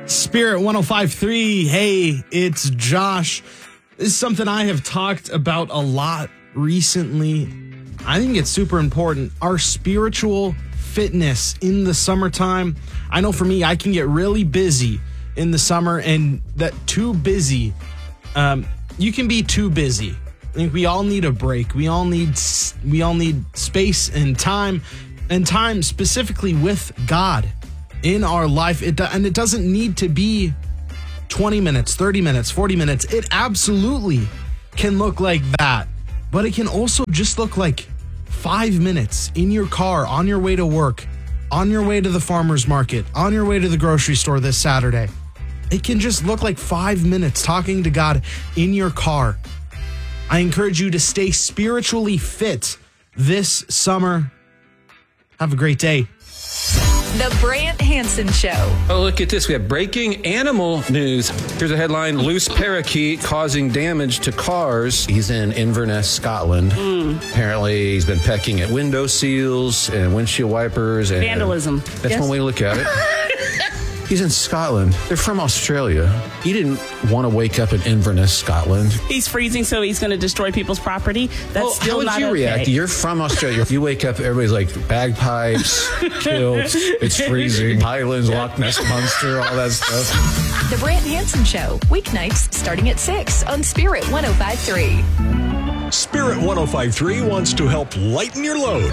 Spirit 105.3. Hey, it's Josh. This is something I have talked about a lot recently. I think it's super important. Our spiritual fitness in the summertime. I know for me, I can get really busy in the summer, and that too busy, you can be too busy. I think we all need a break. We all need space and time specifically with God in our life. And it doesn't need to be 20 minutes, 30 minutes, 40 minutes. It absolutely can look like that. But it can also just look like 5 minutes in your car, on your way to work, on your way to the farmer's market, on your way to the grocery store this Saturday. It can just look like 5 minutes talking to God in your car. I encourage you to stay spiritually fit this summer. Have a great day. The Brant Hansen Show. Oh, look at this. We have breaking animal news. Here's a headline. Loose parakeet causing damage to cars. He's in Inverness, Scotland. Apparently, he's been pecking at window seals and windshield wipers. And vandalism. That's one way to look at it. He's in Scotland. They're from Australia. He didn't want to wake up in Inverness, Scotland. He's freezing, so he's going to destroy people's property. That's still not okay. How would you react? You're from Australia. You wake up, everybody's like bagpipes, kilts, it's freezing, Highlands, Loch Ness Monster, all that stuff. The Brant Hansen Show, weeknights starting at 6 on Spirit 105.3. Spirit 105.3 wants to help lighten your load.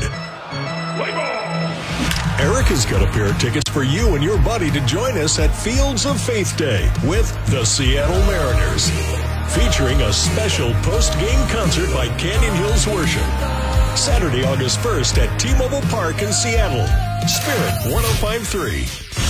Eric has got a pair of tickets for you and your buddy to join us at Fields of Faith Day with the Seattle Mariners, featuring a special post-game concert by Canyon Hills Worship. Saturday, August 1st at T-Mobile Park in Seattle. Spirit 105.3.